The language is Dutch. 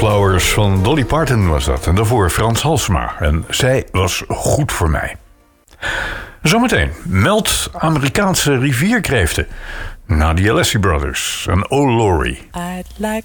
Flowers van Dolly Parton was dat. En daarvoor Frans Halsema. En zij was goed voor mij. Zometeen meld Amerikaanse rivierkreeften. Na de Alessi Brothers en Oh Laurie. I'd like